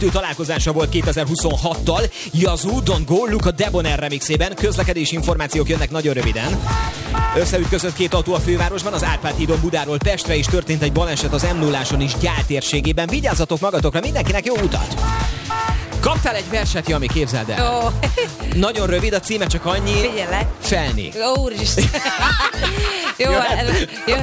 2 találkozása volt 2026-tal. Yazoo, Don't Go, Luca Debonair remixében. Közlekedési információk jönnek nagyon röviden. Összeütközött 2 autó a fővárosban, az Árpád hídon Budáról Pestre is történt egy baleset az M0-áson is Gyál térségében. Vigyázzatok magatokra, mindenkinek jó utat! Kaptál egy verset, Jami, képzeld el. Ó. Nagyon rövid, a címe csak annyi. Figyelek. Felni. Úristen. Jó, Jöhet? jó.